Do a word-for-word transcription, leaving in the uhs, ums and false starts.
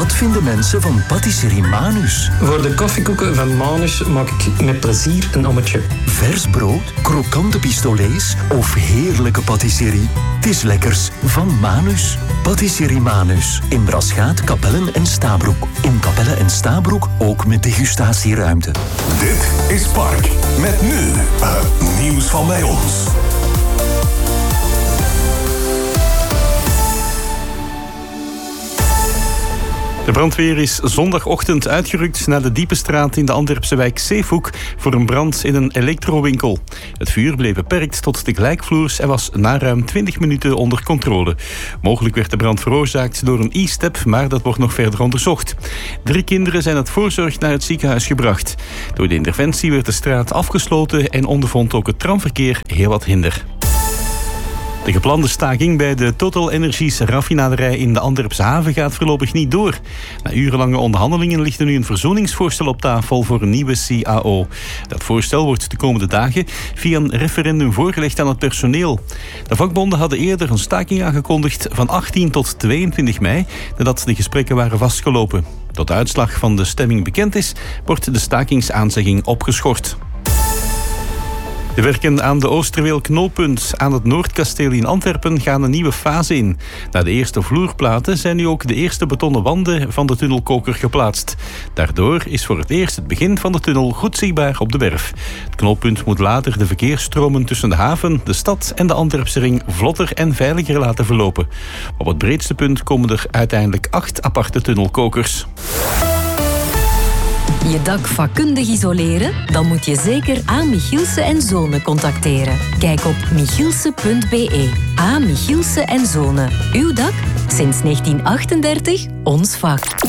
Wat vinden mensen van patisserie Manus? Voor de koffiekoeken van Manus maak ik met plezier een ommetje. Vers brood, krokante pistolets of heerlijke patisserie? Het is lekkers van Manus. Patisserie Manus. In Braschaat, Kapellen en Stabroek. In Kapellen en Stabroek ook met degustatieruimte. Dit is Park. Met nu uh, nieuws van bij ons. De brandweer is zondagochtend uitgerukt naar de diepe straat in de Antwerpse wijk Zeehoek voor een brand in een elektrowinkel. Het vuur bleef beperkt tot de gelijkvloers en was na ruim twintig minuten onder controle. Mogelijk werd de brand veroorzaakt door een e-step, maar dat wordt nog verder onderzocht. Drie kinderen zijn uit voorzorg naar het ziekenhuis gebracht. Door de interventie werd de straat afgesloten en ondervond ook het tramverkeer heel wat hinder. De geplande staking bij de Total Energies raffinaderij in de Antwerpse haven gaat voorlopig niet door. Na urenlange onderhandelingen ligt er nu een verzoeningsvoorstel op tafel voor een nieuwe C A O. Dat voorstel wordt de komende dagen via een referendum voorgelegd aan het personeel. De vakbonden hadden eerder een staking aangekondigd van achttien tot tweeëntwintig mei, nadat de gesprekken waren vastgelopen. Tot de uitslag van de stemming bekend is, wordt de stakingsaanzegging opgeschort. De werken aan de Oosterweel-knooppunt aan het Noordkasteel in Antwerpen gaan een nieuwe fase in. Na de eerste vloerplaten zijn nu ook de eerste betonnen wanden van de tunnelkoker geplaatst. Daardoor is voor het eerst het begin van de tunnel goed zichtbaar op de werf. Het knooppunt moet later de verkeersstromen tussen de haven, de stad en de Antwerpse ring vlotter en veiliger laten verlopen. Op het breedste punt komen er uiteindelijk acht aparte tunnelkokers. Je dak vakkundig isoleren? Dan moet je zeker A. Michielsen en Zonen contacteren. Kijk op michielsen punt b e. A. Michielsen en Zonen. Uw dak? Sinds negentien achtendertig ons vak.